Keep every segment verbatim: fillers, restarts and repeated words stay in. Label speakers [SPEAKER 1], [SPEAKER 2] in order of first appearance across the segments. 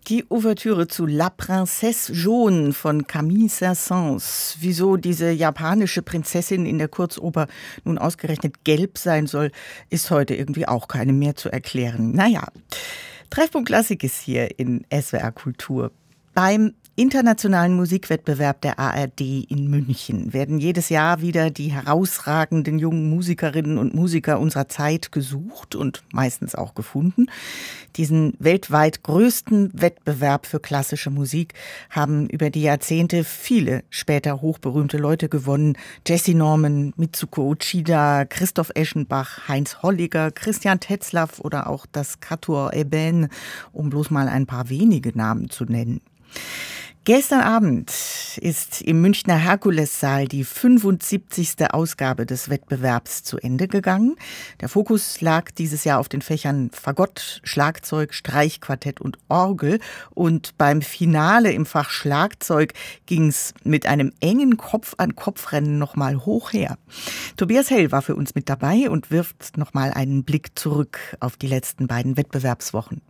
[SPEAKER 1] Die Ouvertüre zu La Princesse Jaune von Camille Saint-Saëns. Wieso diese japanische Prinzessin in der Kurzoper nun ausgerechnet gelb sein soll, ist heute irgendwie auch keinem mehr zu erklären. Naja, Treffpunkt Klassik ist hier in S W R Kultur. Beim internationalen Musikwettbewerb der A R D in München werden jedes Jahr wieder die herausragenden jungen Musikerinnen und Musiker unserer Zeit gesucht und meistens auch gefunden. Diesen weltweit größten Wettbewerb für klassische Musik haben über die Jahrzehnte viele später hochberühmte Leute gewonnen. Jessye Norman, Mitsuko Uchida, Christoph Eschenbach, Heinz Holliger, Christian Tetzlaff oder auch das Quatuor Eben, um bloß mal ein paar wenige Namen zu nennen. Gestern Abend ist im Münchner Herkulessaal die fünfundsiebzigste Ausgabe des Wettbewerbs zu Ende gegangen. Der Fokus lag dieses Jahr auf den Fächern Fagott, Schlagzeug, Streichquartett und Orgel. Und beim Finale im Fach Schlagzeug ging es mit einem engen Kopf-an-Kopf-Rennen nochmal hoch her. Tobias Hell war für uns mit dabei und wirft nochmal einen Blick zurück auf die letzten beiden Wettbewerbswochen.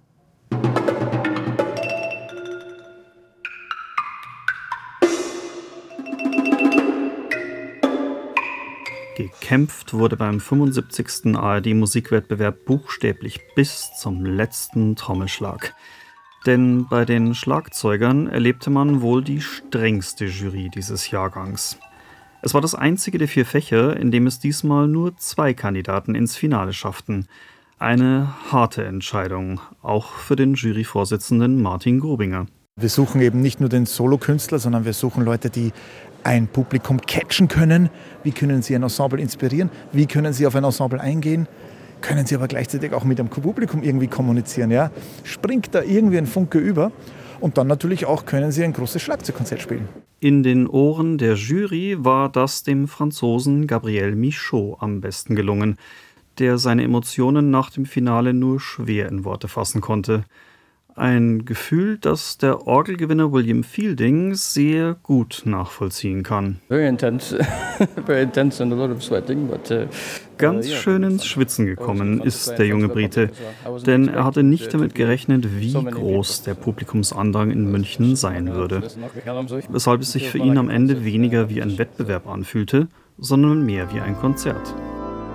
[SPEAKER 2] Gekämpft wurde beim fünfundsiebzigsten A R D-Musikwettbewerb buchstäblich bis zum letzten Trommelschlag. Denn bei den Schlagzeugern erlebte man wohl die strengste Jury dieses Jahrgangs. Es war das einzige der vier Fächer, in dem es diesmal nur zwei Kandidaten ins Finale schafften. Eine harte Entscheidung, auch für den Juryvorsitzenden Martin Grubinger.
[SPEAKER 3] Wir suchen eben nicht nur den Solokünstler, sondern wir suchen Leute, die ein Publikum catchen können. Wie können sie ein Ensemble inspirieren? Wie können sie auf ein Ensemble eingehen? Können sie aber gleichzeitig auch mit dem Publikum irgendwie kommunizieren? Ja? Springt da irgendwie ein Funke über? Und dann natürlich auch, können sie ein großes Schlagzeugkonzert spielen.
[SPEAKER 2] In den Ohren der Jury war das dem Franzosen Gabriel Michaud am besten gelungen, der seine Emotionen nach dem Finale nur schwer in Worte fassen konnte. Ein Gefühl, das der Orgelgewinner William Fielding sehr gut nachvollziehen kann.
[SPEAKER 4] Very intense, very intense and a lot of sweating, but, uh,
[SPEAKER 2] Ganz schön ins Schwitzen gekommen ist der junge Brite, denn er hatte nicht damit gerechnet, wie groß der Publikumsandrang in München sein würde. Weshalb es sich für ihn am Ende weniger wie ein Wettbewerb anfühlte, sondern mehr wie ein Konzert.